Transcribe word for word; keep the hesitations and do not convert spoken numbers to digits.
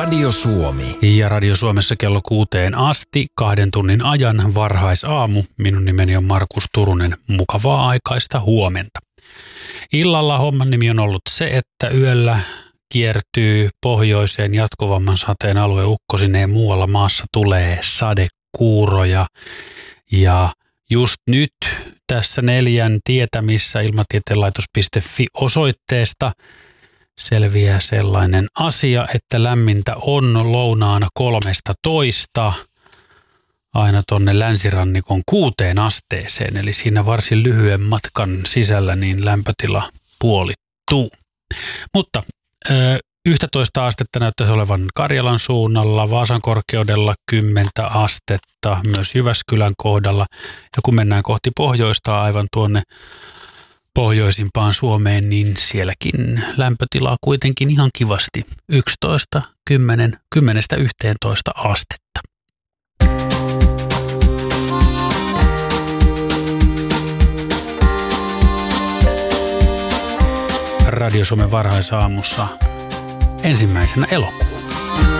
Radio Suomi. Ja Radio Suomessa kello kuuteen asti kahden tunnin ajan varhaisaamu. Minun nimeni on Markus Turunen. Mukavaa aikaista huomenta. Illalla homman nimi on ollut se, että yöllä kiertyy pohjoiseen jatkuvamman sateen alue ukkosineen. Muualla maassa tulee sadekuuroja ja just nyt tässä neljän tietämissä ilmatieteen-laitos piste fi osoitteesta selviää sellainen asia, että lämmintä on lounaana kolmesta toista aina tonne länsirannikon kuuteen asteeseen. Eli siinä varsin lyhyen matkan sisällä niin lämpötila puolittuu. Mutta ö, yksitoista astetta näyttäisi olevan Karjalan suunnalla, Vaasan korkeudella kymmentä astetta, myös Jyväskylän kohdalla. Ja kun mennään kohti pohjoista aivan tuonne pohjoisimpaan Suomeen, niin sielläkin lämpötilaa kuitenkin ihan kivasti yksitoista, kymmenen, kymmenestä yhteentoista astetta. Radio Suomen varhaisaamussa ensimmäisenä elokuu.